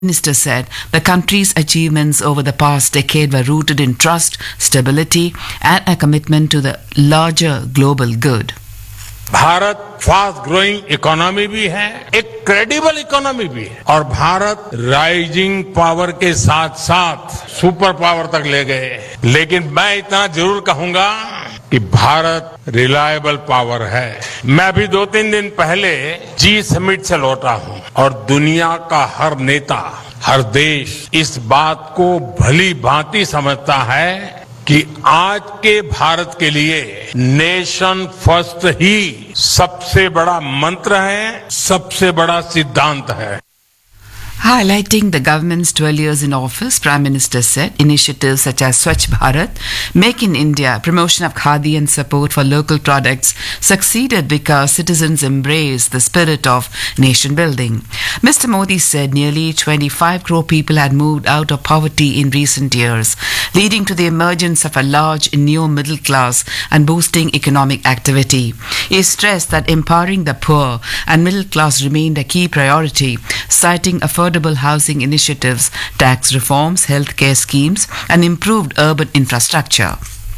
Minister said the country's achievements over the past decade were rooted in trust, stability, and a commitment to the larger global good. Bharat fast growing economy भी है, एक credible economy भी है और Bharat rising power के साथ साथ super power तक ले गए। लेकिन मैं इतना जरूर कहूंगा कि भारत रिलायबल पावर है। मैं अभी 2-3 दिन पहले जी समिट से लौटा हूं और दुनिया का हर नेता, हर देश इस बात को भली भांति समझता है कि आज के भारत के लिए नेशन फर्स्ट ही सबसे बड़ा मंत्र है, सबसे बड़ा सिद्धांत है। Highlighting the government's 12 years in office, Prime Minister said initiatives such as Swachh Bharat, Make in India, promotion of Khadi and support for local products succeeded because citizens embraced the spirit of nation building. Mr. Modi said nearly 25 crore people had moved out of poverty in recent years, leading to the emergence of a large new middle class and boosting economic activity. He stressed that empowering the poor and middle class remained a key priority, citing affordable housing initiatives, tax reforms, healthcare schemes, and improved urban infrastructure.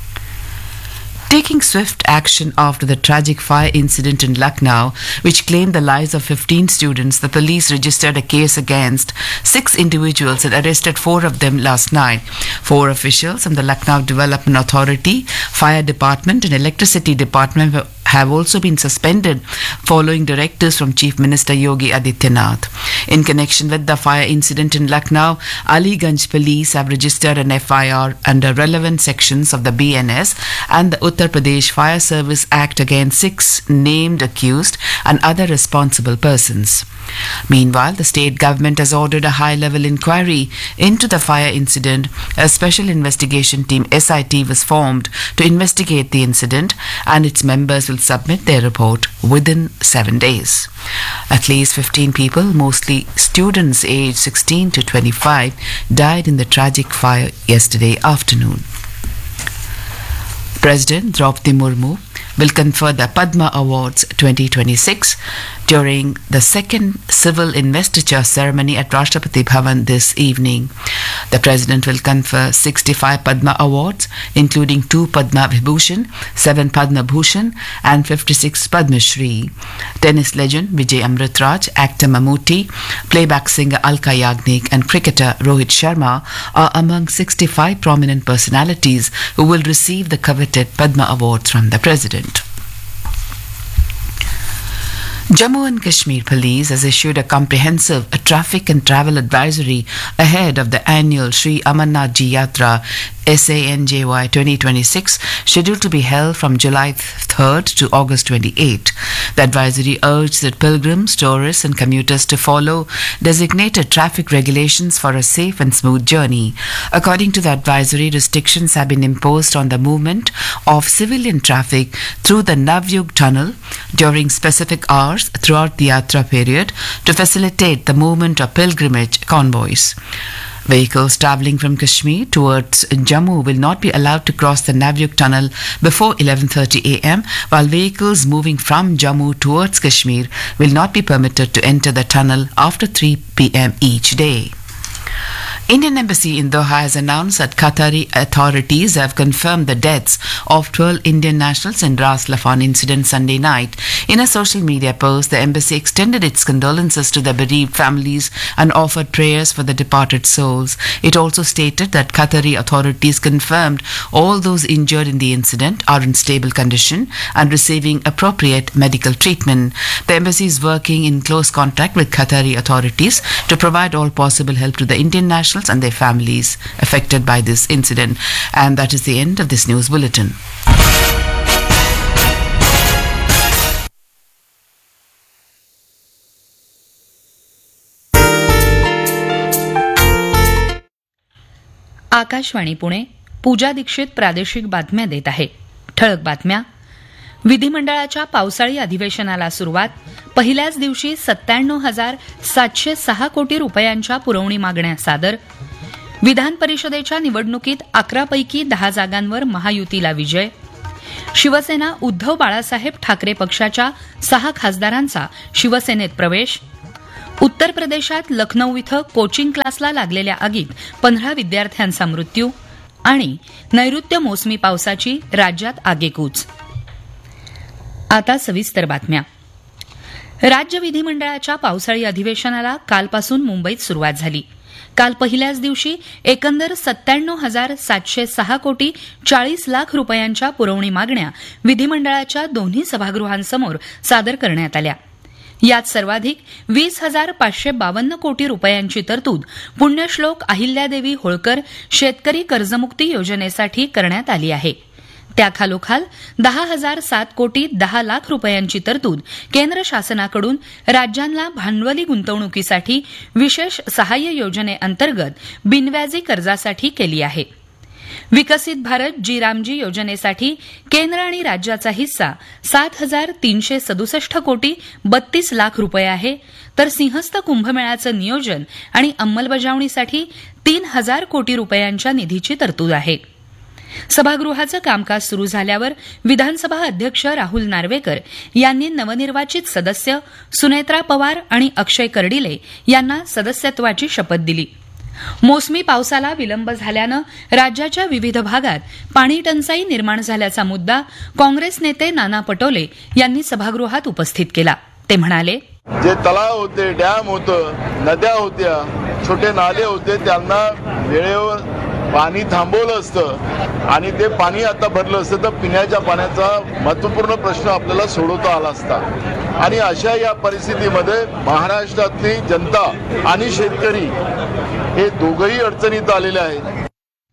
Taking swift action after the tragic fire incident in Lucknow, which claimed the lives of 15 students, the police registered a case against 6 individuals and arrested 4 of them last night. 4 officials from the Lucknow Development Authority, Fire Department, and Electricity Department have also been suspended following directives from Chief Minister Yogi Adityanath. In connection with the fire incident in Lucknow, Aliganj police have registered an FIR under relevant sections of the BNS and the Uttar Pradesh Fire Service Act against 6 named accused and other responsible persons. Meanwhile, the state government has ordered a high-level inquiry into the fire incident. A special investigation team SIT was formed to investigate the incident, and its members will submit their report within 7 days. At least 15 people, mostly students aged 16 to 25, died in the tragic fire yesterday afternoon. President Draupadi Murmu will confer the Padma Awards 2026 during the second civil investiture ceremony at Rashtrapati Bhavan this evening. The President will confer 65 Padma Awards, including 2 Padma Vibhushan, 7 Padma Bhushan, and 56 Padma Shri. Tennis legend Vijay Amritraj, actor Mammootty, playback singer Alka Yagnik, and cricketer Rohit Sharma are among 65 prominent personalities who will receive the coveted Padma Awards from the President. Jammu and Kashmir Police has issued a comprehensive traffic and travel advisory ahead of the annual Sri Amarnath Ji Yatra SANJY 2026, scheduled to be held from July 3rd to August 28. The advisory urged that pilgrims, tourists and commuters to follow designated traffic regulations for a safe and smooth journey. According to the advisory, restrictions have been imposed on the movement of civilian traffic through the Navyug tunnel during specific hours throughout the Yatra period to facilitate the movement of pilgrimage convoys. Vehicles travelling from Kashmir towards Jammu will not be allowed to cross the Navyug tunnel before 11:30 a.m., while vehicles moving from Jammu towards Kashmir will not be permitted to enter the tunnel after 3 p.m. each day. Indian Embassy in Doha has announced that Qatari authorities have confirmed the deaths of 12 Indian nationals in Ras Laffan incident Sunday night. In a social media post, the embassy extended its condolences to the bereaved families and offered prayers for the departed souls. It also stated that Qatari authorities confirmed all those injured in the incident are in stable condition and receiving appropriate medical treatment. The embassy is working in close contact with Qatari authorities to provide all possible help to the Indian nationals and their families affected by this incident. And that is the end of this news bulletin. Akashvani Pune. पूजा दीक्षित प्रादेशिक बातम्या देत आहे. ठळक बातम्या. विधिमंडळाच्या पावसाळी अधिवेशनाला सुरुवात. पहिल्याच दिवशी 97,706 कोटी रुपयांच्या पुरवणी मागण्या सादर. विधान परिषदेच्या निवडणुकीत 11 पैकी 10 जागांवर महायुतीला विजय. शिवसेना उद्धव बाळासाहेब ठाकरे पक्षाच्या 6 खासदारांचा शिवसेनेत प्रवेश. उत्तर प्रदेशात लखनौ इथं कोचिंग क्लासला लागलेल्या आगीत 15 विद्यार्थ्यांचा मृत्यू आणि नैऋत्य मोसमी पावसाची राज्यात आगेकूच. आता सविस्तर बातम्या. राज्य विधिमंडळाच्या पावसाळी अधिवेशनाला कालपासून मुंबईत सुरुवात झाली. काल पहिल्याच दिवशी एकंदर 97,706 कोटी 40 लाख रुपयांच्या पुरवणी मागण्या विधिमंडळाच्या दोन्ही सभागृहांसमोर सादर करण्यात आल्या. यात सर्वाधिक 20,552 कोटी रुपयांची तरतूद पुण्यश्लोक अहिल्यादेवी होळकर शेतकरी कर्जमुक्ती योजनेसाठी करण्यात आली आहे. त्याखालोखाल 10,007 कोटी 10 लाख रुपयांची तरतूद केंद्र शासनाकडून राज्यांना भांडवली गुंतवणुकीसाठी विशेष सहाय्य योजनेअंतर्गत बिनव्याजी कर्जासाठी केली आहे. विकसित भारत जी रामजी योजनेसाठी केंद्र आणि राज्याचा हिस्सा 7,367 कोटी 32 लाख रुपये आहे, तर सिंहस्थ कुंभमेळ्याचं नियोजन आणि अंमलबजावणीसाठी 3,000 कोटी रुपयांच्या निधीची तरतूद आहे. सभागृहाचं कामकाज सुरू झाल्यावर विधानसभा अध्यक्ष राहुल नार्वेकर यांनी नवनिर्वाचित सदस्य सुनेत्रा पवार आणि अक्षय कर्डिले यांना सदस्यत्वाची शपथ दिली. मोसमी पावसाला विलंब झाल्यानं राज्याच्या विविध भागात पाणी टंचाई निर्माण झाल्याचा मुद्दा काँग्रेस नेते नाना पटोले यांनी सभागृहात उपस्थित केला. ते म्हणाले, जे तलाव होते, डॅम होतं, नद्या होत्या, छोटे नाले होते, त्यांना वेळेवर पाणी थांबवलं असतं आणि ते पाणी आता भरलं असतं तर पिण्याच्या पाण्याचा महत्त्वपूर्ण प्रश्न आपल्याला सोडवता आला असता. आणि अशा या परिस्थितीमध्ये महाराष्ट्रातली जनता आणि शेतकरी हे दोघंही अडचणीत आलेले आहेत.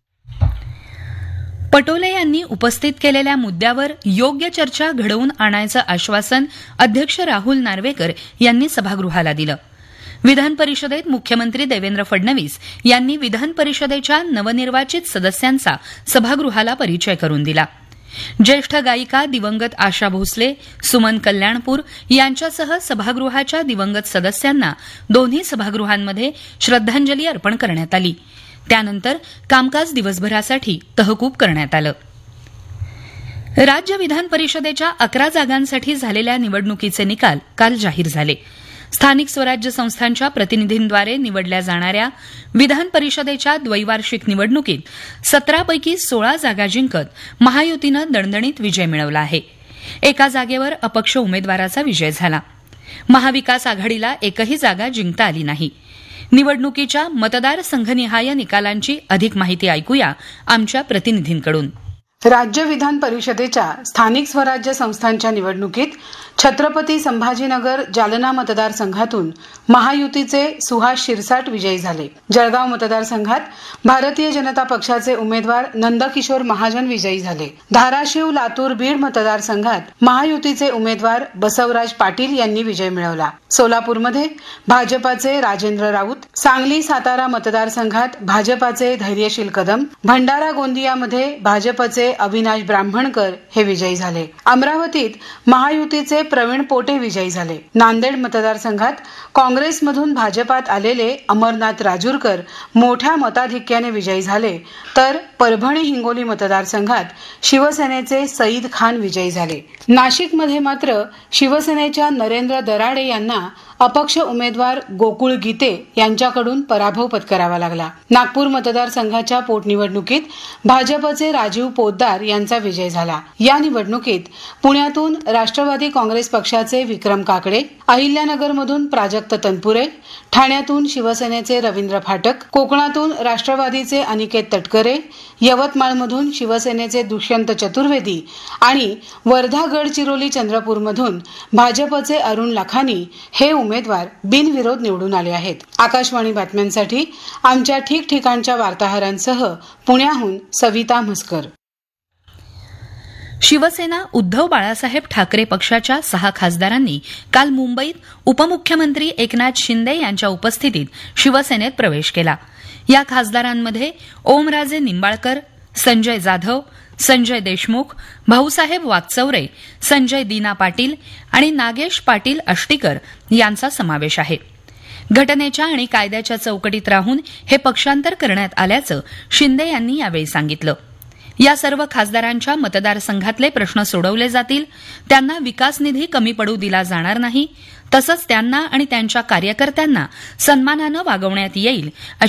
पटोले यांनी उपस्थित केलेल्या मुद्द्यावर योग्य चर्चा घडवून आणायचं आश्वासन अध्यक्ष राहुल नार्वेकर यांनी सभागृहाला दिलं. विधान परिषदेत मुख्यमंत्री देवेंद्र फडणवीस यांनी विधान परिषदेच्या नवनिर्वाचित सदस्यांचा सभागृहाला परिचय करून दिला. ज्येष्ठ गायिका दिवंगत आशा भोसले, सुमन कल्याणपूर यांच्यासह सभागृहाच्या दिवंगत सदस्यांना दोन्ही सभागृहांमध्ये श्रद्धांजली अर्पण करण्यात आली. त्यानंतर कामकाज दिवसभरासाठी तहकूब करण्यात आलं. राज्य विधान परिषदेच्या 11 जागांसाठी झालेल्या निवडणुकीचे निकाल काल जाहीर झाले. स्थानिक स्वराज्य संस्थांच्या प्रतिनिधींद्वारे निवडल्या जाणाऱ्या विधान परिषदेच्या द्वैवार्षिक निवडणुकीत 17 पैकी 16 जागा जिंकत महायुतीनं दणदणीत विजय मिळवला आहे. एका जागेवर अपक्ष उमेदवाराचा विजय झाला. महाविकास आघाडीला एकही जागा जिंकता आली नाही. निवडणुकीच्या मतदारसंघनिहाय निकालांची अधिक माहिती ऐकूया आमच्या प्रतिनिधींकडून. राज्य विधान परिषदेच्या स्थानिक स्वराज्य संस्थांच्या निवडणुकीत छत्रपती संभाजीनगर जालना मतदारसंघातून महायुतीचे सुहास शिरसाट विजयी झाले. जळगाव मतदारसंघात भारतीय जनता पक्षाचे उमेदवार नंदकिशोर महाजन विजयी झाले. धाराशिव, लातूर, बीड मतदारसंघात महायुतीचे उमेदवार बसवराज पाटील यांनी विजय मिळवला. सोलापूरमध्ये भाजपाचे राजेंद्र राऊत, सांगली, सातारा मतदारसंघात भाजपाचे धैर्यशील कदम, भंडारा, गोंदियामध्ये भाजपचे अविनाश ब्राह्मणकर हे विजयी झाले. अमरावतीत महायुतीचे प्रवीण पोटे विजयी झाले. नांदेड मतदारसंघात काँग्रेसमधून भाजपात आलेले अमरनाथ राजूरकर मोठ्या मताधिक्याने विजयी झाले, तर परभणी, हिंगोली मतदारसंघात शिवसेनेचे सईद खान विजयी झाले. नाशिकमध्ये मात्र शिवसेनेच्या नरेंद्र दराडे यांना अपक्ष उमेदवार गोकुळ गीते यांच्याकडून पराभव पत्करावा लागला. नागपूर मतदारसंघाच्या पोटनिवडणुकीत भाजपचे राजीव पोद्दार यांचा विजय झाला. या निवडणुकीत पुण्यातून राष्ट्रवादी काँग्रेस पक्षाचे विक्रम काकडे, अहिल्यानगरमधून प्राजक्त तनपुरे, ठाण्यातून शिवसेनेचे रवींद्र फाटक, कोकणातून राष्ट्रवादीचे अनिकेत तटकरे, यवतमाळमधून शिवसेनेचे दुष्यंत चतुर्वेदी आणि वर्धा, गडचिरोली, चंद्रपूरमधून भाजपचे अरुण लाखानी हे उमेदवार बिनविरोध निवडून आले आहेत. आकाशवाणी बातम्यांसाठी आमच्या ठिकठिकाणच्या वार्ताहरांसह पुण्याहून सविता म्हसकर. शिवसेना उद्धव बाळासाहेब ठाकरे पक्षाच्या 6 खासदारांनी काल मुंबईत उपमुख्यमंत्री एकनाथ शिंदे यांच्या उपस्थितीत शिवसेनेत प्रवेश केला. या खासदारांमध्ये ओमराजे निंबाळकर, संजय जाधव, संजय देशमुख, भाऊसाहेब वाकचौरे, संजय दीना पाटील आणि नागेश पाटील आष्टीकर यांचा समावेश आहे. घटनेच्या आणि कायद्याच्या चौकटीत राहून हे पक्षांतर करण्यात आल्याचं शिंदे यांनी यावेळी सांगितलं. या सर्व खासदारांच्या मतदारसंघातले प्रश्न सोडवले जातील, त्यांना विकास निधी कमी पडू दिला जाणार नाही, तसंच त्यांना आणि त्यांच्या कार्यकर्त्यांना सन्मानानं वागवण्यात येईल